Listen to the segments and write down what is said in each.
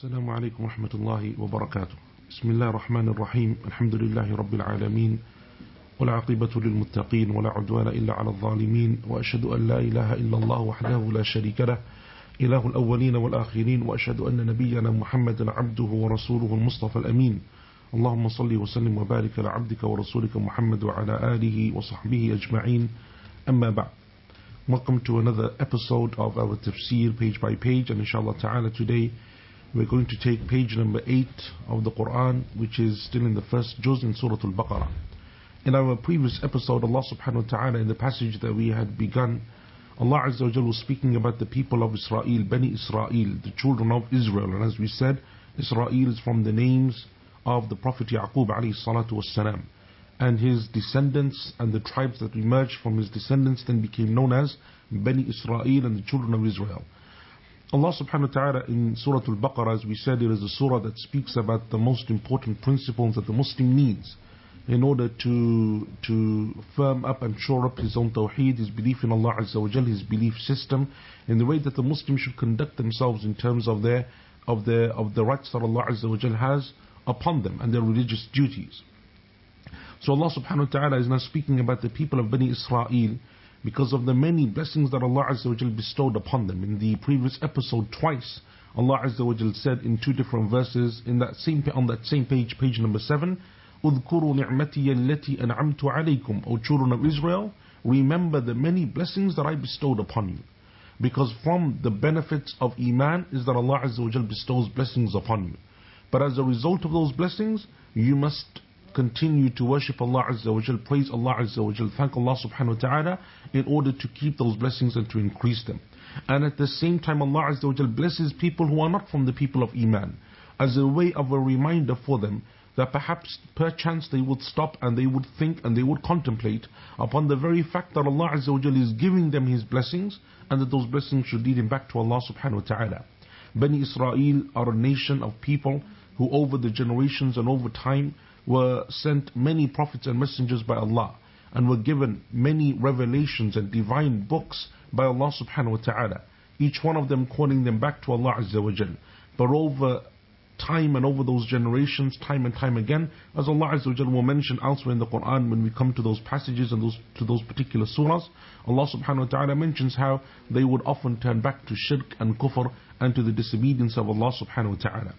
السلام عليكم ورحمة الله وبركاته. بسم الله الرحمن الرحيم. الحمد لله رب العالمين، والعاقبة للمتقين، ولا عدوان إلا على الظالمين، وأشهد أن لا إله إلا الله وحده لا شريك له، إله الأولين والآخرين، وأشهد أن نبينا محمدا عبده ورسوله المصطفى الأمين. اللهم صل وسلم وبارك على عبدك ورسولك محمد وعلى آله وصحبه أجمعين. أما بعد. Welcome to another episode of our tafsir page by page, and inshallah ta'ala today we're going to take page number 8 of the Quran, which is still in the first juz in Surah Al-Baqarah. In our previous episode, Allah subhanahu wa ta'ala, in the passage that we had begun, Allah Azza wa Jalla was speaking about the people of Israel, Bani Israel, the children of Israel. And as we said, Israel is from the names of the Prophet Yaqub alayhi salatu wassalam. And his descendants and the tribes that emerged from his descendants then became known as Bani Israel and the children of Israel. Allah subhanahu wa ta'ala in Surah Al-Baqarah, as we said, it is a surah that speaks about the most important principles that the Muslim needs in order to firm up and shore up his own tawheed, his belief in Allah Azza wa Jal, his belief system, in the way that the Muslim should conduct themselves in terms of the rights that Allah Azza wa Jal has upon them and their religious duties. So Allah subhanahu wa ta'ala is now speaking about the people of Bani Israel because of the many blessings that Allah Azza wa Jal bestowed upon them. In the previous episode, twice, Allah Azza wa Jal said in two different verses on that same page, page number 7, اذكروا نعمتي التي أنعمت عليكم, O children of Israel, remember the many blessings that I bestowed upon you. Because from the benefits of Iman is that Allah Azza wa Jal bestows blessings upon you. But as a result of those blessings, you must continue to worship Allah Azza wa Jal, praise Allah Azza wa Jal, thank Allah subhanahu wa ta'ala in order to keep those blessings and to increase them. And at the same time, Allah Azza wa Jal blesses people who are not from the people of Iman as a way of a reminder for them that perhaps perchance they would stop and they would think and they would contemplate upon the very fact that Allah Azza wa Jal is giving them His blessings and that those blessings should lead him back to Allah subhanahu wa ta'ala. Bani Israel are a nation of people who over the generations and over time were sent many prophets and messengers by Allah and were given many revelations and divine books by Allah subhanahu wa ta'ala, each one of them calling them back to Allah Azza wa Jal. But over time and over those generations, time and time again, as Allah Azza wa Jal will mention elsewhere in the Quran when we come to those passages and to those particular surahs, Allah subhanahu wa ta'ala mentions how they would often turn back to shirk and kufr and to the disobedience of Allah subhanahu wa ta'ala.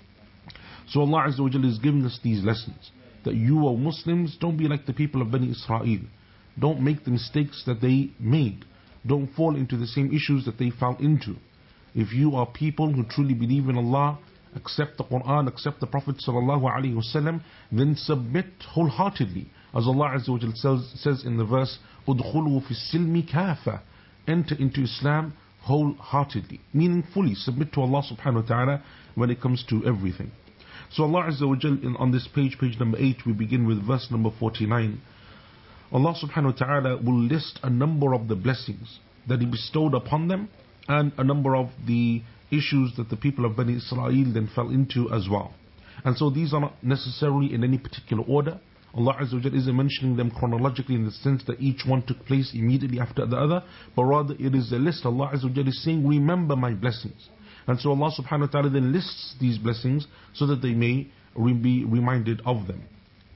So Allah Azza wa Jalla is giving us these lessons, that you are Muslims, don't be like the people of Bani Israel. Don't make the mistakes that they made. Don't fall into the same issues that they fell into. If you are people who truly believe in Allah, accept the Quran, accept the Prophet sallallahu alaihi wasallam, then submit wholeheartedly. As Allah Azza wa Jalla says in the verse, "Udkhulu fi silmi kafa," enter into Islam wholeheartedly, meaning fully submit to Allah subhanahu wa ta'ala when it comes to everything. So Allah Azza wa Jal on this page, page number 8, we begin with verse number 49. Allah subhanahu wa ta'ala will list a number of the blessings that He bestowed upon them and a number of the issues that the people of Bani Israel then fell into as well. And so these are not necessarily in any particular order. Allah Azza wa Jal isn't mentioning them chronologically in the sense that each one took place immediately after the other, but rather it is a list. Allah Azza wa Jal is saying, remember my blessings. And so Allah subhanahu wa ta'ala then lists these blessings so that they may be reminded of them.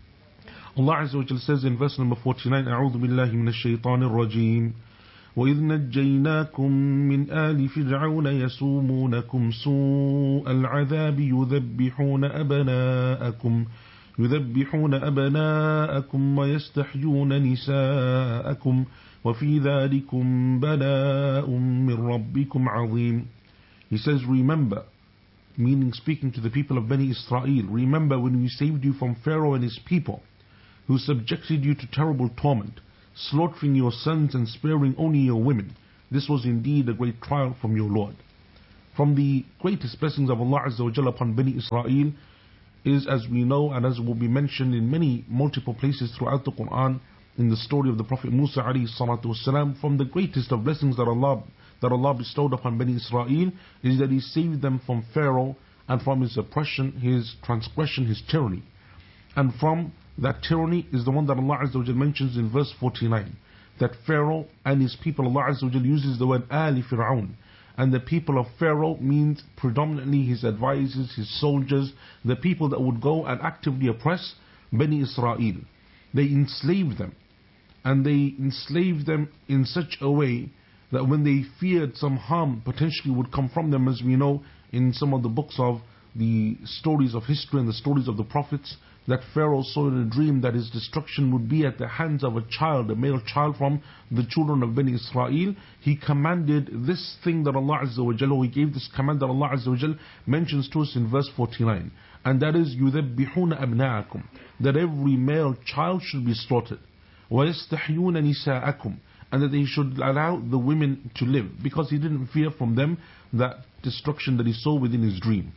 Allah Azza wa Jalla says in verse number 49, أعوذ بالله من الشيطان الرجيم وإذ نجيناكم من آل فرعون يسومونكم سوء العذاب يذبحون أبناءكم ويستحيون نساءكم وفي ذلكم بلاء من ربكم عظيم. He says, remember, meaning speaking to the people of Bani Israel, remember when we saved you from Pharaoh and his people, who subjected you to terrible torment, slaughtering your sons and sparing only your women. This was indeed a great trial from your Lord. From the greatest blessings of Allah Azza wa Jalla upon Bani Israel is, as we know and as will be mentioned in many multiple places throughout the Quran, in the story of the Prophet Musa alayhi salatu wasalam, from the greatest of blessings that Allah bestowed upon Bani Israel is that He saved them from Pharaoh and from his oppression, his transgression, his tyranny. And from that tyranny is the one that Allah Azza wa Jal mentions in verse 49, that Pharaoh and his people, Allah Azza wa Jal uses the word Ali Fir'aun, And the people of Pharaoh means predominantly his advisors, his soldiers, the people that would go and actively oppress Bani Israel. They enslaved them. And they enslaved them in such a way that when they feared some harm potentially would come from them, as we know in some of the books of the stories of history and the stories of the prophets, that Pharaoh saw in a dream that his destruction would be at the hands of a child, a male child from the children of Bani Israel. He commanded this thing that Allah Azza wa Jalla, or he gave this command that Allah Azza wa Jalla mentions to us in verse 49. And that is, يُذَبِّحُونَ أَبْنَاءَكُمْ, that every male child should be slaughtered. وَيَسْتَحْيُونَ نِسَاءَكُمْ, and that they should allow the women to live, because he didn't fear from them that destruction that he saw within his dream.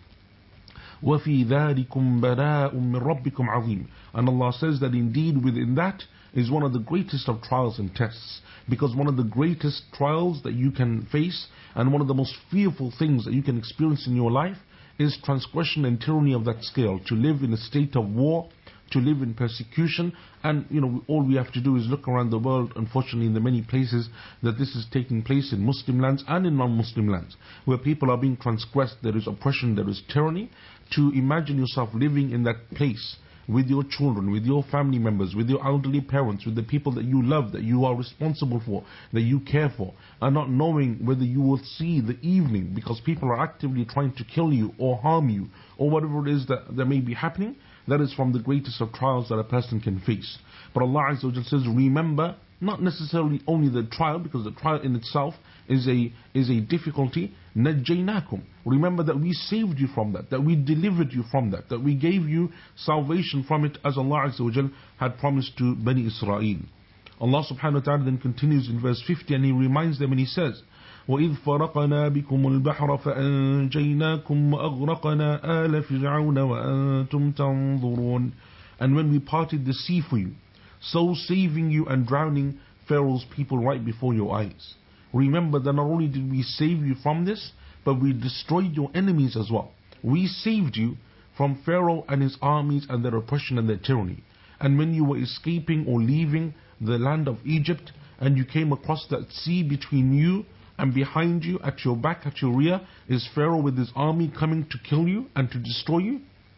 وَفِي ذَلِكُمْ بَلَاءٌ مِّن رَبِّكُمْ عَظِيمٌ. And Allah says that indeed within that is one of the greatest of trials and tests, because one of the greatest trials that you can face and one of the most fearful things that you can experience in your life is transgression and tyranny of that scale, to live in a state of war, to live in persecution. And all we have to do is look around the world, unfortunately, in the many places that this is taking place in Muslim lands and in non-Muslim lands, where people are being transgressed, there is oppression, there is tyranny. To imagine yourself living in that place with your children, with your family members, with your elderly parents, with the people that you love, that you are responsible for, that you care for, and not knowing whether you will see the evening because people are actively trying to kill you or harm you or whatever it is that may be happening. That is from the greatest of trials that a person can face. But Allah Azza wa Jalla says, remember, not necessarily only the trial, because the trial in itself is a difficulty. نَجَّيْنَاكُمْ, remember that we saved you from that we delivered you from that we gave you salvation from it, as Allah Azza wa Jalla had promised to Bani Israel. Allah subhanahu wa ta'ala then continues in verse 50, and He reminds them and He says, وَإِذْ فَرَقْنَا بِكُمُ الْبَحْرَ فَأَنْجَيْنَاكُمْ وَأَغْرَقْنَا آلَ فِرْعَوْنَ وَأَنْتُمْ تَنْظُرُونَ. And when we parted the sea for you, so saving you and drowning Pharaoh's people right before your eyes. Remember that not only did we save you from this, but we destroyed your enemies as well. We saved you from Pharaoh and his armies and their oppression and their tyranny. And when you were escaping or leaving the land of Egypt, and you came across that sea between you and behind you, at your back, at your rear, is Pharaoh with his army coming to kill you and to destroy you.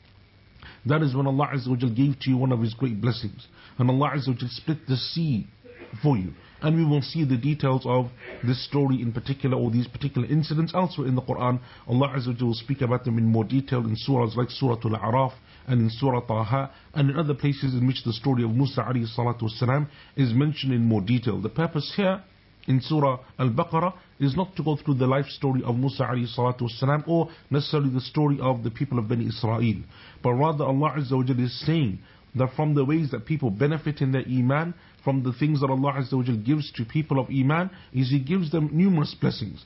That is when Allah Azza wa Jal gave to you one of His great blessings. And Allah Azza wa Jal split the sea for you. And we will see the details of this story in particular, or these particular incidents elsewhere in the Quran. Allah Azza wa Jal will speak about them in more detail in surahs like Surah Al-A'raf and in Surah Taha, and in other places in which the story of Musa alayhi salatu wasalam is mentioned in more detail. The purpose here in Surah Al-Baqarah is not to go through the life story of Musa alayhi salatu wasalam, or necessarily the story of the people of Bani Israel, but rather Allah Azza wa Jalla is saying that from the ways that people benefit in their Iman, from the things that Allah Azza wa Jalla gives to people of Iman, is He gives them numerous blessings.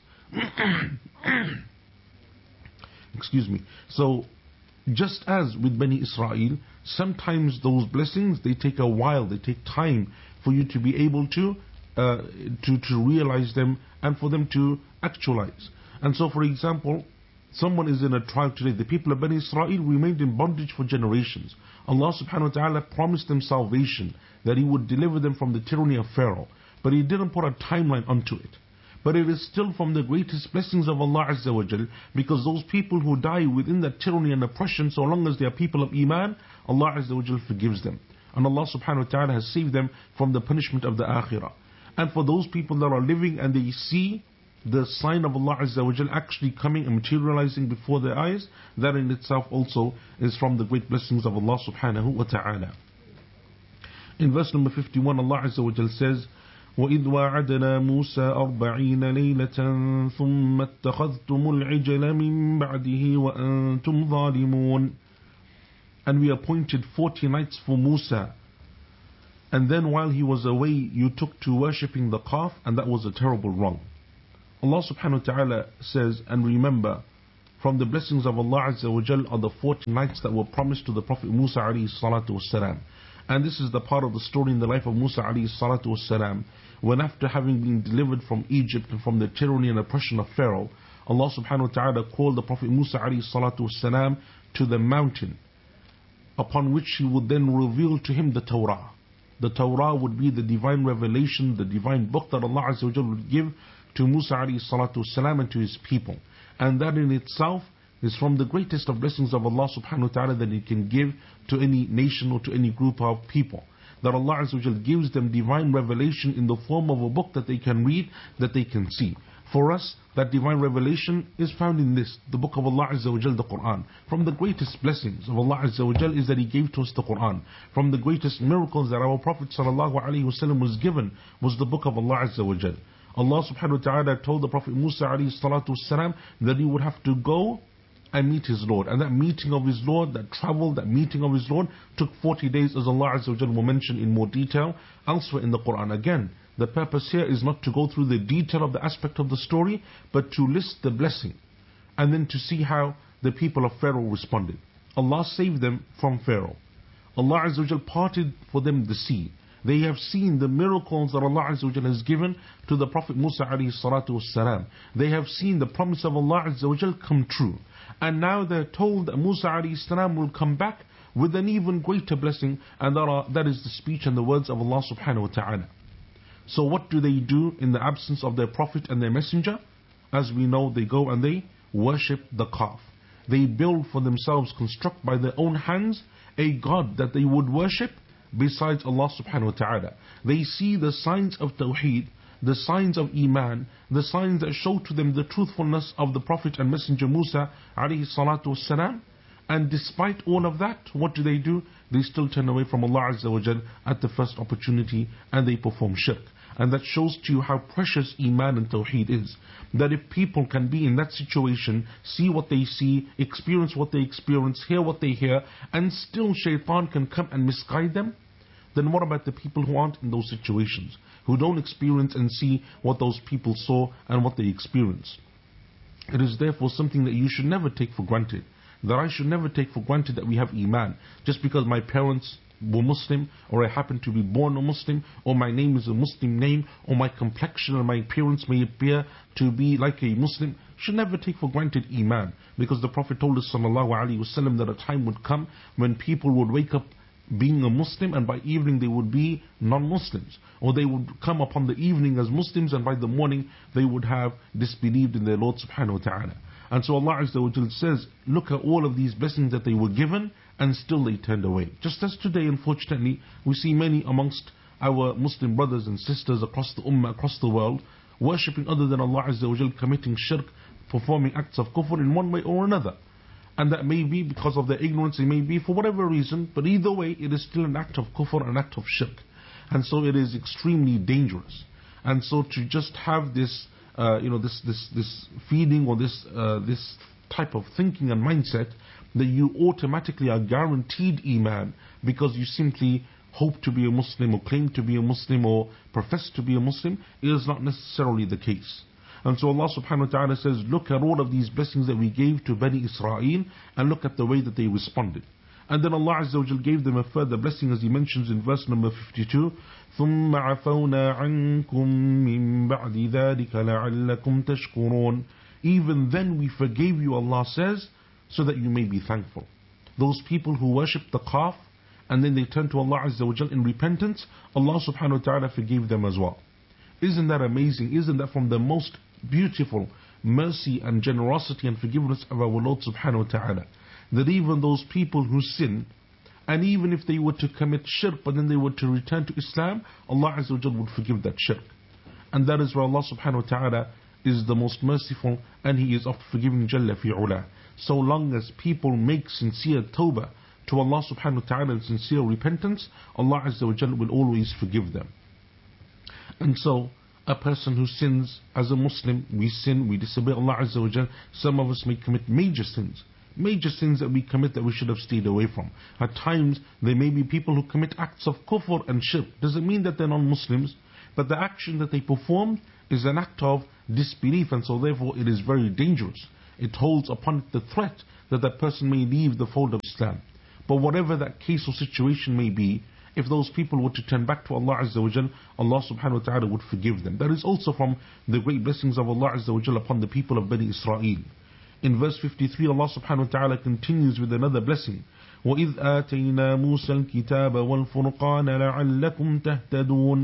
Excuse me. So, just as with Bani Israel, sometimes those blessings, they take a while, they take time for you to be able to realize them and for them to actualize. And so, for example, someone is in a trial today. The people of Bani Israel remained in bondage for generations. Allah subhanahu wa ta'ala promised them salvation, that He would deliver them from the tyranny of Pharaoh, but He didn't put a timeline onto it. But it is still from the greatest blessings of Allah Azza wa Jal, because those people who die within that tyranny and oppression, so long as they are people of Iman, Allah Azza wa Jal forgives them. And Allah subhanahu wa ta'ala has saved them from the punishment of the Akhirah. And for those people that are living and they see the sign of Allah Azza wa Jal actually coming and materializing before their eyes, that in itself also is from the great blessings of Allah subhanahu wa ta'ala. In verse number 51, Allah Azza wa Jal says, وَإِذْ وَعَدْنَا مُوسَى 40 لَيْلَةً ثُمَّ اتَّخَذْتُمُ الْعِجْلَ مِنْ بَعْدِهِ وَأَنْتُمْ ظَالِمُونَ. And we appointed 40 nights for Musa, and then while he was away you took to worshipping the calf, and that was a terrible wrong. Allah subhanahu wa ta'ala says, and remember, from the blessings of Allah Azza wa Jal are the 40 nights that were promised to the Prophet Musa alayhi salatu wasalam. And this is the part of the story in the life of Musa alayhi salatu wasalam, when after having been delivered from Egypt and from the tyranny and oppression of Pharaoh, Allah subhanahu wa ta'ala called the Prophet Musa alayhi salatu wasalam to the mountain, upon which He would then reveal to him the Torah. The Torah would be the divine revelation, the divine book that Allah Azza wa Jalla would give to Musa alayhi salatu wasalam and to his people. And that in itself is from the greatest of blessings of Allah subhanahu wa ta'ala that He can give to any nation or to any group of people. That Allah Azza wa Jal gives them divine revelation in the form of a book that they can read, that they can see. For us, that divine revelation is found in this, the book of Allah Azza wa Jal, the Quran. From the greatest blessings of Allah Azza wa Jal is that He gave to us the Quran. From the greatest miracles that our Prophet sallallahu alaihi wasallam was given was the book of Allah Azza wa Jal. Allah subhanahu wa ta'ala told the Prophet Musa alayhi salatu wasalam that he would have to go and meet his Lord. And that meeting of his Lord, that travel, that meeting of his Lord took 40 days, as Allah Azza wa Jal will mention in more detail elsewhere in the Quran. Again, the purpose here is not to go through the detail of the aspect of the story, but to list the blessing and then to see how the people of Pharaoh responded. Allah saved them from Pharaoh. Allah Azza wa Jal parted for them the sea. They have seen the miracles that Allah Azza wa Jal has given to the Prophet Musa alayhi salatu wassalam. They have seen the promise of Allah Azza wa Jal come true. And now they're told that Musa alayhi salam will come back with an even greater blessing, and that is the speech and the words of Allah subhanahu wa ta'ala. So what do they do in the absence of their Prophet and their Messenger? As we know, they go and they worship the calf. They build for themselves, construct by their own hands, a god that they would worship besides Allah subhanahu wa ta'ala. They see the signs of Tawheed, the signs of Iman, the signs that show to them the truthfulness of the Prophet and Messenger Musa alayhi salatu wassalam. And despite all of that, what do? They still turn away from Allah Azza wa Jal at the first opportunity, and they perform shirk. And that shows to you how precious Iman and Tawheed is. That if people can be in that situation, see what they see, experience what they experience, hear what they hear, and still shaitan can come and misguide them, then what about the people who aren't in those situations, who don't experience and see what those people saw and what they experienced? It is therefore something that you should never take for granted. That I should never take for granted that we have Iman. Just because my parents were Muslim, or I happen to be born a Muslim, or my name is a Muslim name, or my complexion or my appearance may appear to be like a Muslim, should never take for granted Iman. Because the Prophet told us sallallahu alaihi wasallam that a time would come when people would wake up being a Muslim, and by evening they would be non-Muslims. Or they would come upon the evening as Muslims, and by the morning they would have disbelieved in their Lord subhanahu wa ta'ala. And so Allah Azza wa Jal says, look at all of these blessings that they were given, and still they turned away. Just as today, unfortunately, we see many amongst our Muslim brothers and sisters across the Ummah, across the world, worshipping other than Allah Azza wa Jal, committing shirk, performing acts of kufr in one way or another. And that may be because of their ignorance, it may be for whatever reason, but either way, it is still an act of kufr, an act of shirk. And so it is extremely dangerous. And so to just have this this feeling or this type of thinking and mindset that you automatically are guaranteed Iman because you simply hope to be a Muslim or claim to be a Muslim or profess to be a Muslim is not necessarily the case. And so Allah subhanahu wa ta'ala says, look at all of these blessings that we gave to Bani Israel and look at the way that they responded. And then Allah Azza wa Jal gave them a further blessing, as He mentions in verse number 52, ثُمَّ عَفَوْنَا عَنْكُمْ مِنْ بَعْدِ ذَلِكَ لَعَلَّكُمْ تَشْكُرُونَ. Even then we forgave you, Allah says, so that you may be thankful. Those people who worship the calf and then they turn to Allah Azza wa Jal in repentance, Allah subhanahu wa ta'ala forgave them as well. Isn't that amazing? Isn't that from the most beautiful mercy and generosity and forgiveness of our Lord subhanahu wa ta'ala? That even those people who sin, and even if they were to commit shirk but then they were to return to Islam, Allah Azza wa Jal would forgive that shirk. And that is where Allah subhanahu wa ta'ala is the most merciful, and He is oft forgiving Jalla fi'ula. So long as people make sincere tawbah to Allah subhanahu wa ta'ala and sincere repentance, Allah Azza wa Jal will always forgive them. And so a person who sins as a Muslim, we sin, we disobey Allah Azza wa Jal. Some of us may commit major sins that we commit that we should have stayed away from. At times there may be people who commit acts of kufr and shirk. Doesn't mean that they're non-Muslims, but the action that they performed is an act of disbelief, and so therefore it is very dangerous. It holds upon it the threat that that person may leave the fold of Islam. But whatever that case or situation may be, if those people were to turn back to Allah Azza wa Jal, Allah subhanahu wa ta'ala would forgive them. That is also from the great blessings of Allah Azza wa Jal upon the people of Bani Israel. In verse 53, Allah subhanahu wa ta'ala continues with another blessing. وَإِذْ آتَيْنَا مُوسَى الْكِتَابَ وَالْفُرْقَانَ لَعَلَّكُمْ تَهْتَدُونَ.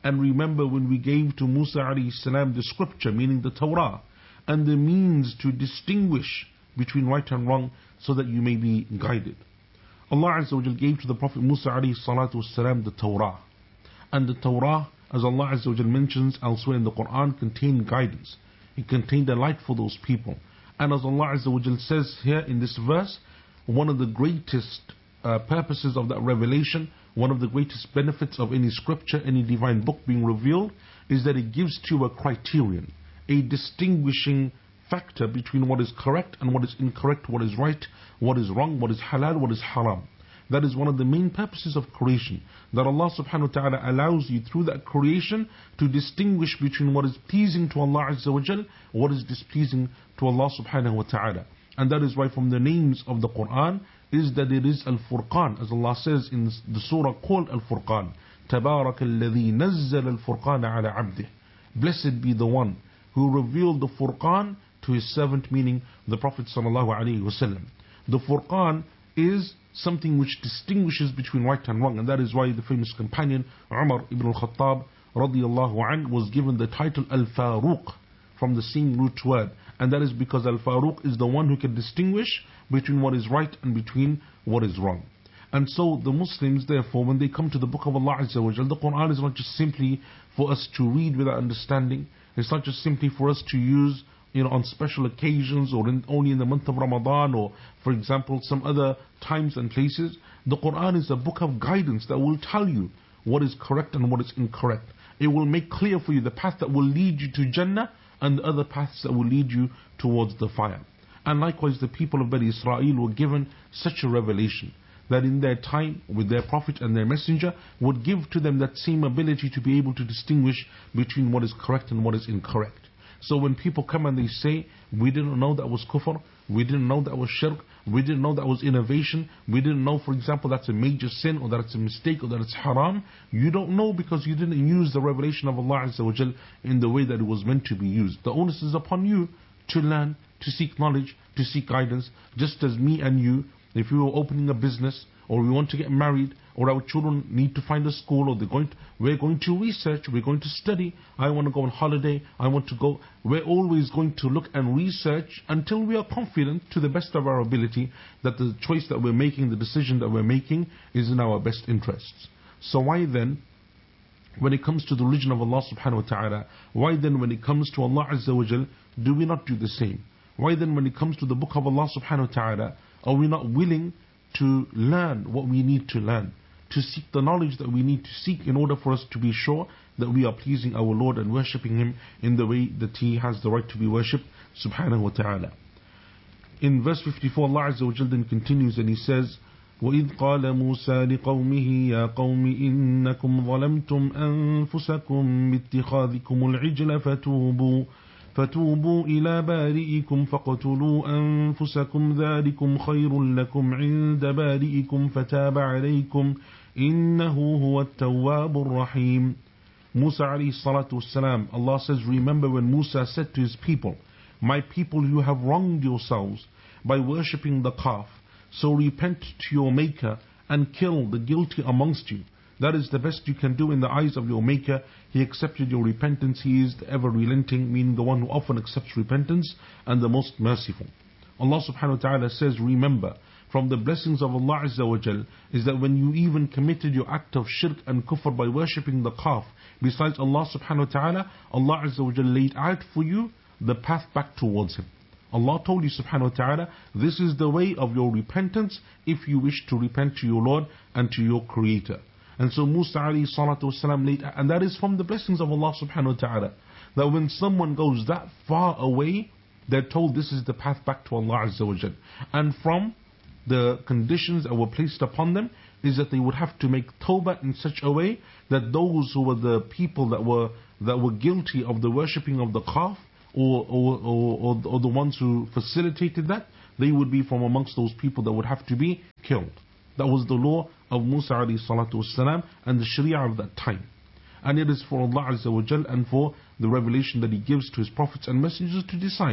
And remember when we gave to Musa alayhi salam the scripture, meaning the Torah, and the means to distinguish between right and wrong so that you may be guided. Allah Azza wa Jal gave to the Prophet Musa alayhi salatu wasalam the Torah. And the Torah, as Allah Azza wa Jal mentions elsewhere in the Quran, contained guidance. It contained a light for those people. And as Allah Azza wa Jal says here in this verse, one of the greatest purposes of that revelation, one of the greatest benefits of any scripture, any divine book being revealed, is that it gives to you a criterion, a distinguishing factor between what is correct and what is incorrect, what is right, what is wrong, what is halal, what is haram. That is one of the main purposes of creation, that Allah subhanahu wa ta'ala allows you through that creation to distinguish between what is pleasing to Allah Azza wa Jal, what is displeasing to Allah subhanahu wa ta'ala. And that is why from the names of the Quran is that it is Al-Furqan, as Allah says in the surah called Al-Furqan. تَبَارَكَ الَّذِي نَزَّلَ الْفُرْقَانَ عَلَى عَبْدِهِ. Blessed be the one who revealed the Furqan to his servant, meaning the Prophet sallallahu alaihi wasallam. The Furqan is something which distinguishes between right and wrong, and that is why the famous companion Umar ibn al-Khattab radiyallahu anhu was given the title Al-Faruq, from the same root word, and that is because Al-Faruq is the one who can distinguish between what is right and between what is wrong. And so the Muslims, therefore, when they come to the book of Allah Azza wa Jal, the Quran is not just simply for us to read without understanding. It's not just simply for us to use on special occasions or only in the month of Ramadan or, for example, some other times and places. The Quran is a book of guidance that will tell you what is correct and what is incorrect. It will make clear for you the path that will lead you to Jannah and the other paths that will lead you towards the fire. And likewise, the people of Bani Israel were given such a revelation that in their time with their prophet and their messenger would give to them that same ability to be able to distinguish between what is correct and what is incorrect. So when people come and they say, we didn't know that was kufr, we didn't know that was shirk, we didn't know that was innovation, we didn't know, for example, that's a major sin or that it's a mistake or that it's haram, you don't know because you didn't use the revelation of Allah Azza wa Jal in the way that it was meant to be used. The onus is upon you to learn, to seek knowledge, to seek guidance, just as me and you, if we were opening a business or we want to get married, or our children need to find a school, or we're going to research, we're going to study, I want to go on holiday, I want to go, we're always going to look and research until we are confident to the best of our ability that the choice that we're making, the decision that we're making is in our best interests. So why then, when it comes to the religion of Allah subhanahu wa ta'ala, why then when it comes to Allah Azza wa Jal, do we not do the same? Why then when it comes to the book of Allah subhanahu wa ta'ala, are we not willing to learn what we need to learn, to seek the knowledge that we need to seek in order for us to be sure that we are pleasing our Lord and worshipping Him in the way that He has the right to be worshipped subhanahu wa ta'ala. In verse 54, Allah Azza wa Jal then continues and He says, وَإِذْ قَالَ مُوسَى لِقَوْمِهِ يَا قَوْمِ إِنَّكُمْ ظَلَمْتُمْ أَنفُسَكُمْ بِاتِّخَاذِكُمُ الْعِجْلَ فتوبوا إلى بارئكم فاقتلوا أنفسكم ذلكم خير لكم عند بارئكم فتاب عليكم إنه هو التواب الرحيم. Musa alayhi salatu wasalam, Allah says, remember when Musa said to his people, my people, you have wronged yourselves by worshipping the calf, so repent to your Maker and kill the guilty amongst you. That is the best you can do in the eyes of your Maker. He accepted your repentance. He is the ever relenting, meaning the one who often accepts repentance, and the most merciful. Allah subhanahu wa ta'ala says, remember, from the blessings of Allah Azza wa Jal is that when you even committed your act of shirk and kufr by worshipping the calf, besides Allah subhanahu wa ta'ala, Allah Azza wa Jal laid out for you the path back towards Him. Allah told you subhanahu wa ta'ala, this is the way of your repentance if you wish to repent to your Lord and to your Creator. And so Musa alayhi salatu wasalam laid, and that is from the blessings of Allah subhanahu wa ta'ala, that when someone goes that far away, they're told this is the path back to Allah Azza wa Jal. And from the conditions that were placed upon them is that they would have to make tawbah in such a way that those who were the people that were guilty of the worshipping of the calf or the ones who facilitated that, they would be from amongst those people that would have to be killed. That was the law of Musa alayhi salatu wasalam and the sharia of that time. And it is for Allah Azza wa Jal and for the revelation that He gives to His prophets and messengers to decide.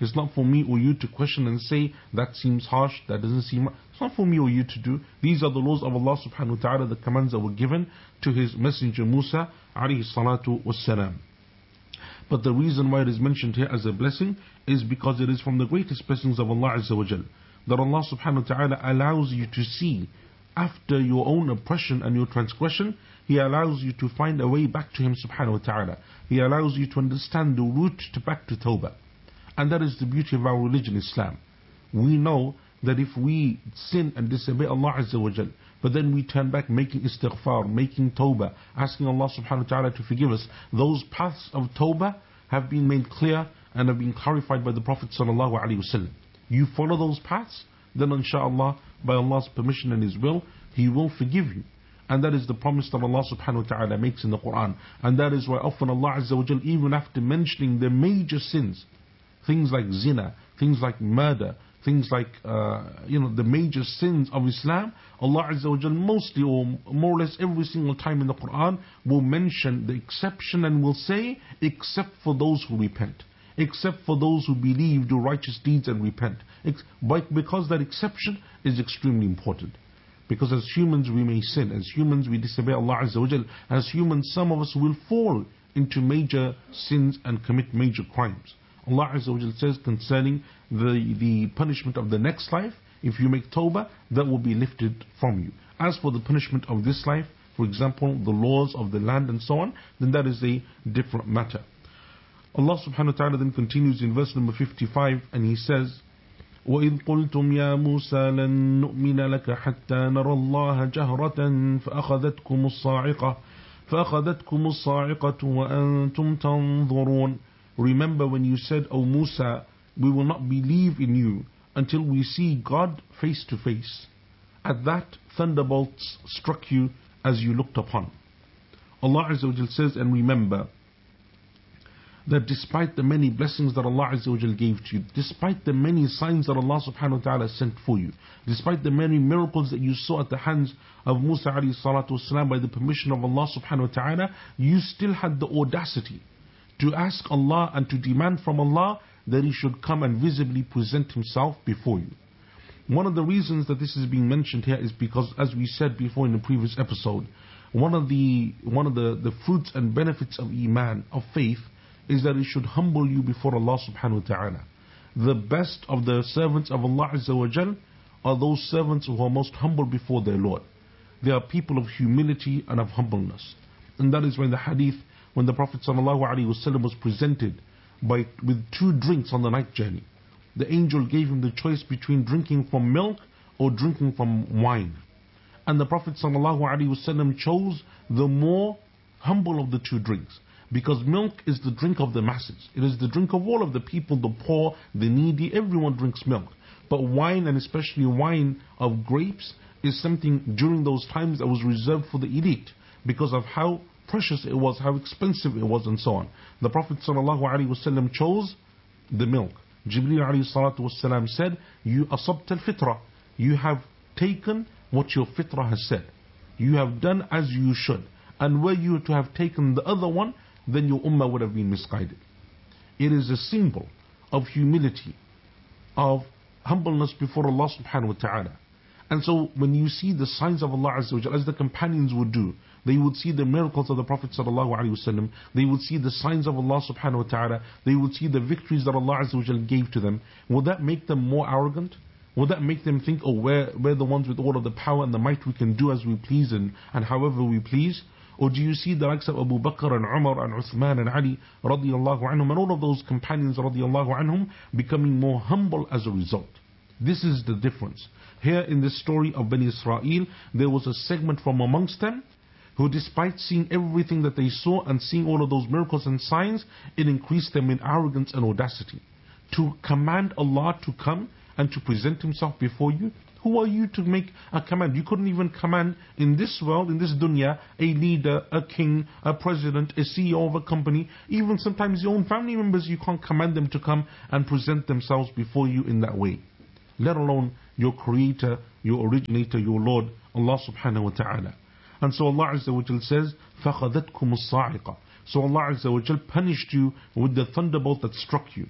It's not for me or you to question and say, that seems harsh, that doesn't seem... It's not for me or you to do. These are the laws of Allah subhanahu wa ta'ala, the commands that were given to His Messenger Musa alayhi salatu wassalam. But the reason why it is mentioned here as a blessing is because it is from the greatest blessings of Allah Azza wa Jal, that Allah subhanahu wa ta'ala allows you to see after your own oppression and your transgression. He allows you to find a way back to Him subhanahu wa ta'ala. He allows you to understand the route back to tawbah. And that is the beauty of our religion, Islam. We know that if we sin and disobey Allah Azza wa Jal, but then we turn back making istighfar, making tawbah, asking Allah subhanahu wa ta'ala to forgive us, those paths of tawbah have been made clear and have been clarified by the Prophet sallallahu alaihi wasallam. You follow those paths, then inshaAllah, by Allah's permission and His will, He will forgive you. And that is the promise that Allah subhanahu wa ta'ala makes in the Quran. And that is why often Allah Azza wa Jal, even after mentioning the major sins, things like zina, things like murder, things like the major sins of Islam, Allah Azza wa Jal mostly or more or less every single time in the Quran will mention the exception and will say, except for those who repent, except for those who believe, do righteous deeds and repent. Because that exception is extremely important. Because as humans we may sin, as humans we disobey Allah Azza wa Jal, as humans some of us will fall into major sins and commit major crimes. Allah Azza wa Jal says concerning the punishment of the next life, if you make tawbah, that will be lifted from you. As for the punishment of this life, for example, the laws of the land and so on, then that is a different matter. Allah subhanahu wa ta'ala then continues in verse number 55 and He says, وَإِذْ قُلْتُمْ يَا مُوسَى لَن نُؤْمِنَ لَكَ حَتَّى نَرَى اللَّهَ جَهْرَةً فَأَخَذَتْكُمُ الصَّاعِقَةُ وَأَنْتُمْ تَنْظُرُونَ. Remember when you said, O Musa, we will not believe in you until we see God face to face. At that, thunderbolts struck you as you looked upon. Allah Azza wa Jal says, and remember that despite the many blessings that Allah Azza wa Jal gave to you, despite the many signs that Allah subhanahu wa ta'ala sent for you, despite the many miracles that you saw at the hands of Musa alayhi salatu wasalam by the permission of Allah subhanahu wa ta'ala, you still had the audacity to ask Allah and to demand from Allah that He should come and visibly present Himself before you. One of the reasons that this is being mentioned here is because, as we said before in the previous episode, one of the fruits and benefits of Iman, of faith, is that it should humble you before Allah subhanahu wa ta'ala. The best of the servants of Allah Azza wa Jal are those servants who are most humble before their Lord. They are people of humility and of humbleness. And that is when the hadith, when the Prophet sallallahu alaihi wasallam was presented with two drinks on the night journey, the angel gave him the choice between drinking from milk or drinking from wine. And the Prophet sallallahu alaihi wasallam chose the more humble of the two drinks. Because milk is the drink of the masses. It is the drink of all of the people, the poor, the needy, everyone drinks milk. But wine, and especially wine of grapes, is something during those times that was reserved for the elite because of how precious it was, how expensive it was and so on. The Prophet ﷺ chose the milk. Jibreel ﷺ said, you asabta al-fitra. You have taken what your fitrah has said. You have done as you should. And were you to have taken the other one, then your ummah would have been misguided. It is a symbol of humility, of humbleness before Allah subhanahu wa ta'ala. And so when you see the signs of Allah Azza wa Jalla, as the companions would do, they would see the miracles of the Prophet sallallahu alaihi wasallam, they would see the signs of Allah subhanahu wa ta'ala, they would see the victories that Allah Azza wa Jalla gave to them. Would that make them more arrogant? Would that make them think, oh, we're the ones with all of the power and the might, we can do as we please and however we please? Or do you see the likes of Abu Bakr and Umar and Uthman and Ali radiyallahu anhum and all of those companions radiyallahu anhum becoming more humble as a result? This is the difference. Here in this story of Bani Israel, there was a segment from amongst them who, despite seeing everything that they saw and seeing all of those miracles and signs, it increased them in arrogance and audacity. To command Allah to come and to present Himself before you, who are you to make a command? You couldn't even command in this world, in this dunya, a leader, a king, a president, a CEO of a company, even sometimes your own family members, you can't command them to come and present themselves before you in that way. Let alone your creator, your originator, your Lord, Allah subhanahu wa ta'ala. And so Allah Azza wa Jal says, فَخَذَتْكُمُ الصَّاعِقَةِ. So Allah Azza wa Jal punished you with the thunderbolt that struck you.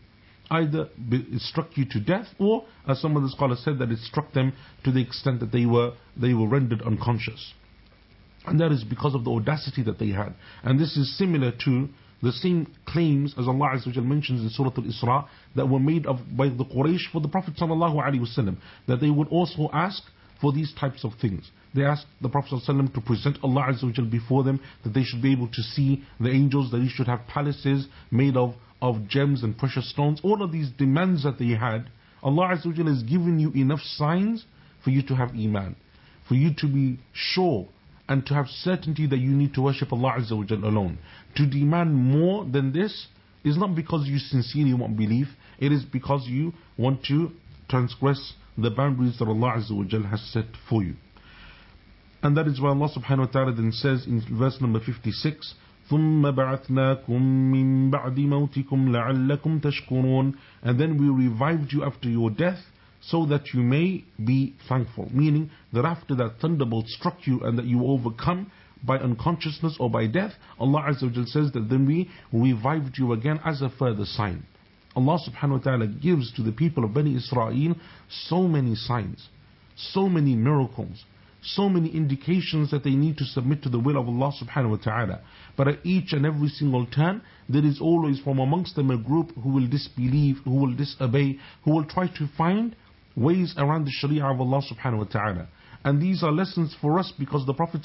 either it struck you to death, or as some of the scholars said, that it struck them to the extent that they were rendered unconscious. And that is because of the audacity that they had. And this is similar to the same claims as Allah Azza wa Jal mentions in Surah Al-Isra that were made by the Quraysh for the Prophet Sallallahu Alaihi Wasallam, that they would also ask for these types of things. They asked the Prophet ﷺ to present Allah Azza wa Jal before them, that they should be able to see the angels, that he should have palaces made of gems and precious stones. All of these demands that they had, Allah Azza wa Jal has given you enough signs for you to have Iman, for you to be sure and to have certainty that you need to worship Allah Azza wa Jal alone. To demand more than this is not because you sincerely want belief, it is because you want to transgress the boundaries that Allah Azza wa Jal has set for you. And that is why Allah subhanahu wa ta'ala then says in verse number 56, ثُمَّ بَعَثْنَاكُم مِّن بَعْدِ مَوْتِكُمْ لَعَلَّكُمْ تَشْكُرُونَ. And then we revived you after your death, so that you may be thankful. Meaning that after that thunderbolt struck you and that you were overcome by unconsciousness or by death, Allah Azza wa Jal says that then we revived you again as a further sign. Allah subhanahu wa ta'ala gives to the people of Bani Israel so many signs, so many miracles, so many indications that they need to submit to the will of Allah subhanahu wa ta'ala. But at each and every single turn, there is always from amongst them a group who will disbelieve, who will disobey, who will try to find ways around the sharia of Allah subhanahu wa ta'ala. And these are lessons for us, because the Prophet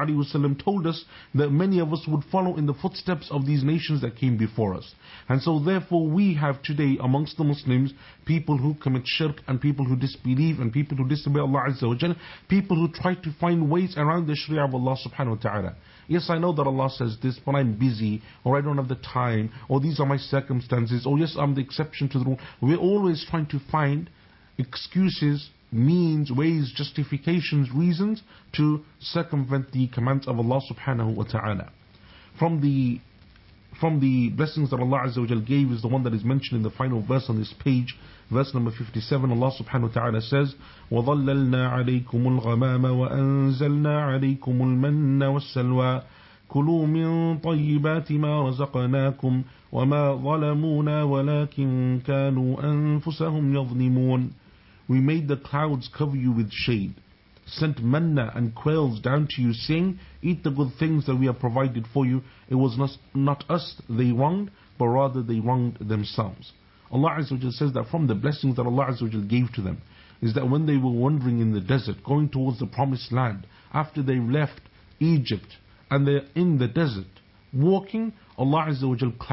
ﷺ told us that many of us would follow in the footsteps of these nations that came before us. And so therefore we have today amongst the Muslims people who commit shirk, and people who disbelieve, and people who disobey Allah Azza wa Jal, people who try to find ways around the sharia of Allah subhanahu wa ta'ala. Yes, I know that Allah says this, but I'm busy, or I don't have the time, or these are my circumstances, or yes, I'm the exception to the rule. We're always trying to find excuses, means, ways, justifications, reasons to circumvent the commands of Allah subhanahu wa ta'ala. From the blessings that Allah Azza wa Jal gave is the one that is mentioned in the final verse on this page, verse number 57. Allah subhanahu wa ta'ala says, وَظَلَّلْنَا عَلَيْكُمُ الْغَمَامَ وَأَنزَلْنَا عَلَيْكُمُ الْمَنَّ وَالسَّلْوَى كُلُوا مِن طَيِّبَاتِ مَا رَزَقْنَاكُمْ وَمَا ظَلَمُونَا وَلَكِن كَانُوا أَنفُسَهُمْ يَظْلِمُونَ. We made the clouds cover you with shade, sent manna and quails down to you, saying, eat the good things that we have provided for you. It was not us they wronged, but rather they wronged themselves. Allah Azza wa Jal says that from the blessings that Allah Azza wa Jal gave to them is that when they were wandering in the desert, going towards the promised land, after they left Egypt and they're in the desert, walking, Allah Azza wa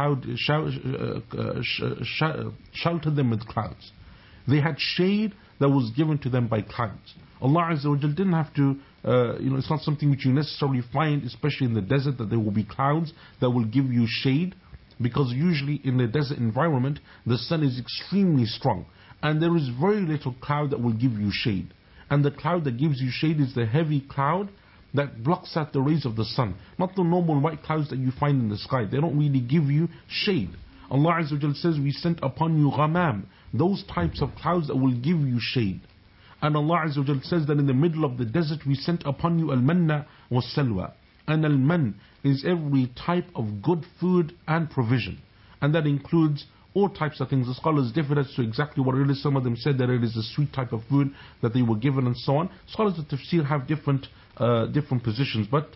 Jal sheltered them with clouds. They had shade that was given to them by clouds. Allah Azza wa Jal didn't have to, it's not something which you necessarily find, especially in the desert, that there will be clouds that will give you shade, because usually in the desert environment, the sun is extremely strong, and there is very little cloud that will give you shade. And the cloud that gives you shade is the heavy cloud that blocks out the rays of the sun, not the normal white clouds that you find in the sky. They don't really give you shade. Allah Azza wa Jal says, we sent upon you ghamam, those types of clouds that will give you shade. And Allah Azza wa Jal says that in the middle of the desert we sent upon you al-manna was-salwa. And al-man is every type of good food and provision, and that includes all types of things. The scholars differ as to exactly what it is. Some of them said that it is a sweet type of food that they were given and so on. Scholars of tafsir have different positions, but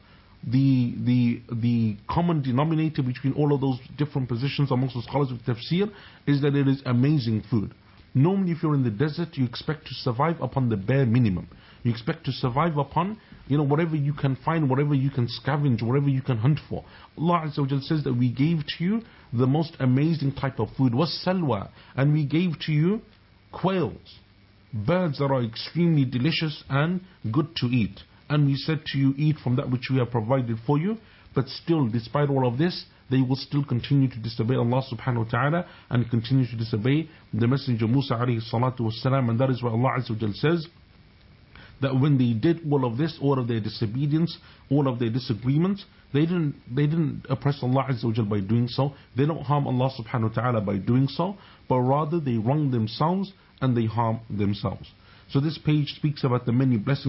the common denominator between all of those different positions amongst the scholars of tafsir is that it is amazing food. Normally if you're in the desert, you expect to survive upon the bare minimum. You expect to survive upon, whatever you can find, whatever you can scavenge, whatever you can hunt for. Allah Azza wa Jal says that we gave to you the most amazing type of food, was salwa, and we gave to you quails, birds that are extremely delicious and good to eat. And we said to you, eat from that which we have provided for you. But still, despite all of this, they will still continue to disobey Allah subhanahu wa ta'ala and continue to disobey the Messenger Musa alayhi salatu wasalam. And that is why Allah Azza wa Jal says that when they did all of this, all of their disobedience, all of their disagreements, they didn't oppress Allah Azza wa Jal by doing so. They don't harm Allah subhanahu wa ta'ala by doing so, but rather they wrong themselves and they harm themselves. So this page speaks about the many blessings